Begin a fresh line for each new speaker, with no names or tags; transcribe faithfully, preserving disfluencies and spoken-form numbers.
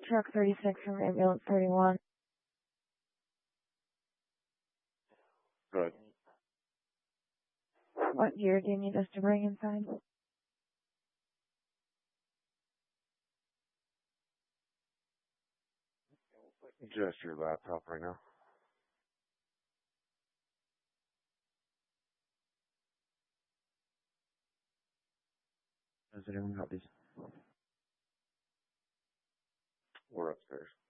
Truck thirty-six from ambulance thirty-one.
Good.
What gear do you need us to bring inside?
Just your laptop right now. Does anyone have these? We're upstairs.